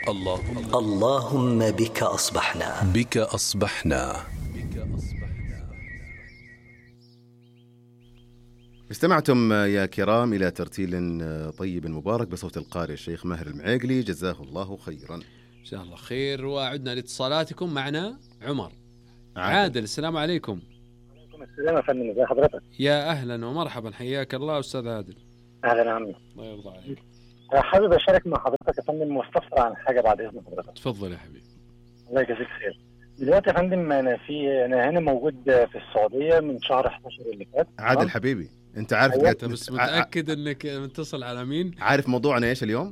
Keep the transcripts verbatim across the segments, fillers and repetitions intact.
اللهم اللهم بك أصبحنا بك أصبحنا. استمعتم يا كرام إلى ترتيل طيب مبارك بصوت القارئ الشيخ ماهر المعيقلي، جزاه الله خيرا. جزاه الله خير. وعدنا لاتصالاتكم. معنا عمر عادل, عادل. السلام عليكم. وعليكم السلام يا فندم، ازي حضرتك؟ يا أهلا ومرحبا، حياك الله أستاذ عادل. اهلا عمي، الله يرضى عليك. حابب اشارك مع حضرتك يا فندم واستفسر عن حاجه بعد اذن حضرتك. تفضل يا حبيبي. الله يجزيك خير. دلوقتي يا فندم انا في انا هنا موجود في السعوديه من شهر احد عشر اللي فات. عادل حبيبي، انت عارف أيوة. انت بس متأكد انك متصل على مين؟ عارف موضوعنا ايش اليوم؟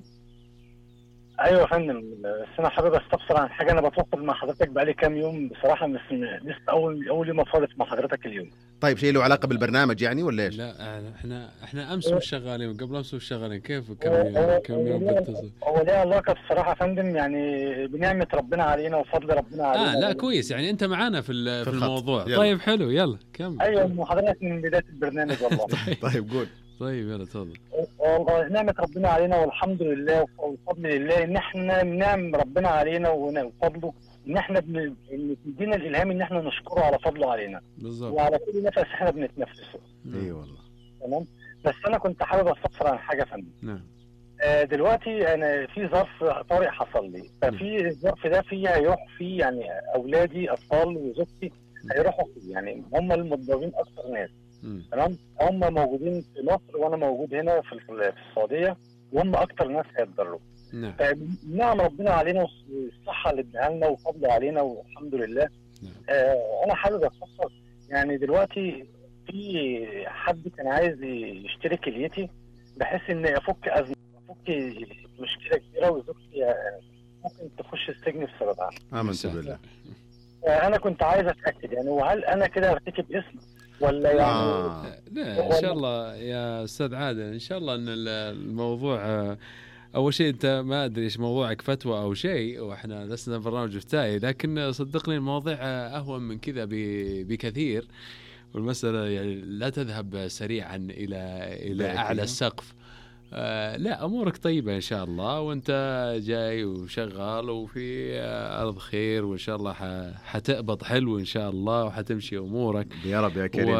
ايوه يا فندم، بس انا حابب استفسر عن حاجه. انا بتواصل مع حضرتك بقالي كام يوم بصراحه، بس لسه اول اول يوم اتفاضل مع حضرتك اليوم. طيب شيء له علاقه بالبرنامج يعني ولا ايش؟ لا احنا احنا امس مش شغالين وقبل امس مش شغالين، كيف كم يوم كم يوم بتصل؟ هو ليه علاقه بصراحه يا فندم، يعني بنعمه ربنا علينا وفضل ربنا علينا. اه لا كويس، يعني انت معانا في في الموضوع. يلا. طيب حلو، يلا كمل. ايوه حضرتك من بدايه البرنامج والله. طيب قول. طيب يلا تفضل. والله نعمة ربنا علينا والحمد لله وفضل الله ان احنا نعم ربنا علينا وفضله ان احنا بن... ان تدينا الالهام ان احنا نشكره على فضله علينا بالظبط، وعلى كل نفس احنا بنتنفسه. اي والله. تمام. بس انا كنت حابب استفسر عن حاجه يا فندم. نعم. آه دلوقتي انا في ظرف طارئ حصل لي، ففي الظرف ده فيه هيروح فيه يعني اولادي اطفال وزوجتي هيروحوا فيه، يعني هم المتضررين اكثر ناس. تمام. هم موجودين في مصر وانا موجود هنا في في السعوديه، وهم اكتر ناس هيتضرروا. نعم. فنعم ربنا علينا والصحه اللي اداها لنا وفضله علينا والحمد لله. نعم. آه انا حابب اتفضل، يعني دلوقتي في حد كان عايز يشتري كليتي بحيث ان افك ازمه، افك مشكله كبيره، وزوجتي ممكن تخش السجن بسببها. امنت بالله. آه انا كنت عايز اتاكد يعني، وهل انا كده ارتكب اسم ولا يعني آه. لا ان شاء الله يا استاذ عادل، ان شاء الله ان الموضوع اول شيء انت ما ادري ايش موضوعك، فتوى او شيء، واحنا لسنا برنامج افتائي، لكن صدقني المواضيع اهون من كذا بكثير، والمساله يعني لا تذهب سريعا الى الى اعلى السقف. آه لا امورك طيبه ان شاء الله، وانت جاي وشغال وفي آه ارض خير، وان شاء الله حتقبض حلو ان شاء الله وحتمشي امورك يا رب يا كريم. و...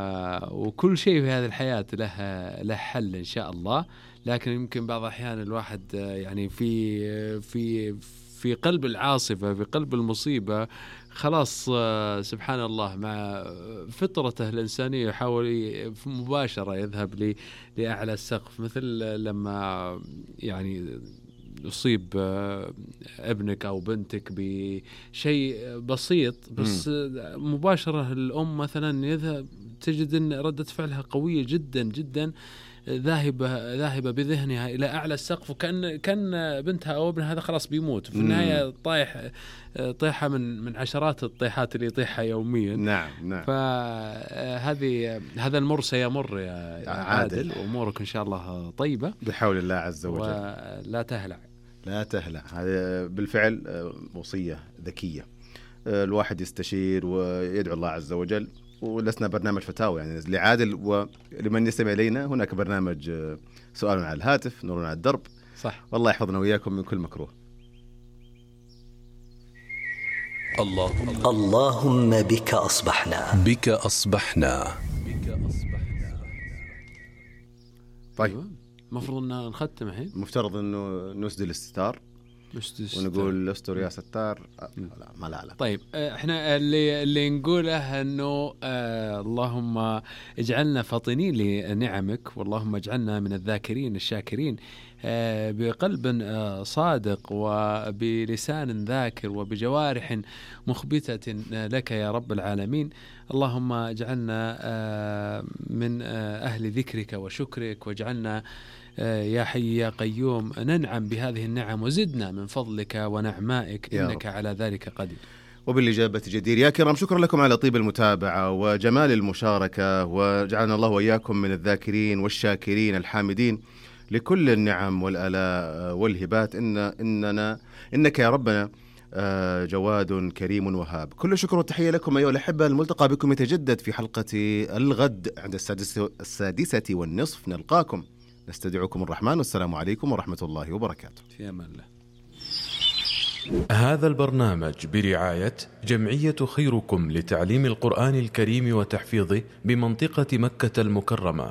وكل شيء في هذه الحياه له له حل ان شاء الله. لكن يمكن بعض الاحيان الواحد يعني في في في قلب العاصفه، في قلب المصيبه، خلاص سبحان الله مع فطرته الإنسانية يحاول مباشرة يذهب لأعلى السقف، مثل لما يعني يصيب ابنك أو بنتك بشيء بسيط بس مباشرة الأم مثلا يذهب تجد أن ردة فعلها قوية جدا جدا، ذاهبة ذاهبة بذهنها إلى أعلى السقف، وكأن كان بنتها أو ابنها هذا خلاص بيموت في النهاية، طايح طيحة من من عشرات الطيحات اللي يطيحها يوميا. نعم نعم. فهذه هذا المر سيمر يا عادل، وأمورك إن شاء الله طيبة بحول الله عز وجل. ولا تهلع لا تهلع. هذا بالفعل وصية ذكية، الواحد يستشير ويدعو الله عز وجل. ولسنا برنامج فتاوى يعني لعادل، ولمن يستمع إلينا هناك برنامج سؤال على الهاتف، نور على الدرب. صح. والله يحفظنا وإياكم من كل مكروه. اللهم اللهم بك أصبحنا بك أصبحنا. طيب المفروض أن نختم الحين، مفترض أنه نسدل الستار ونقول استر يا ستار. لا ما لا لا. طيب احنا اللي اللي نقوله انه آه اللهم اجعلنا فاطنين لنعمك، واللهم اجعلنا من الذاكرين الشاكرين، آه بقلب آه صادق وبلسان ذاكر وبجوارح مخبتة لك يا رب العالمين. اللهم اجعلنا آه من آه أهل ذكرك وشكرك، واجعلنا يا حي يا قيوم ننعم بهذه النعم، وزدنا من فضلك ونعمائك إنك رب. على ذلك قدير. وبالإجابة جدير. يا كرام شكرا لكم على طيب المتابعة وجمال المشاركة، وجعلنا الله وإياكم من الذاكرين والشاكرين الحامدين لكل النعم والآلاء والهبات. إن إننا إنك يا ربنا جواد كريم وهاب. كل شكر وتحية لكم أيها الأحبة. الملتقى بكم يتجدد في حلقة الغد عند السادسة, السادسة والنصف. نلقاكم، نستودعكم الرحمن، والسلام عليكم ورحمة الله وبركاته. في أمان الله. هذا البرنامج برعاية جمعية خيركم لتعليم القرآن الكريم وتحفيظه بمنطقة مكة المكرمة.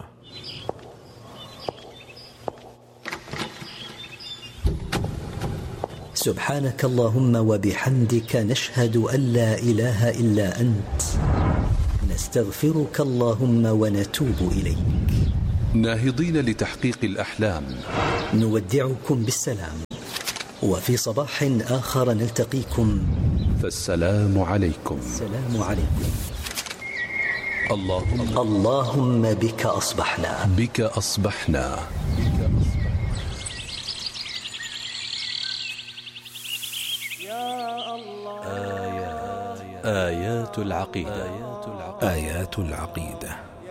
سبحانك اللهم وبحمدك نشهد أن لا إله إلا أنت نستغفرك اللهم ونتوب إليك. ناهضين لتحقيق الأحلام نودعكم بالسلام، وفي صباح آخر نلتقيكم، فالسلام عليكم. السلام عليكم. اللهم اللهم بك أصبحنا بك أصبحنا. آيات العقيدة. آيات العقيدة.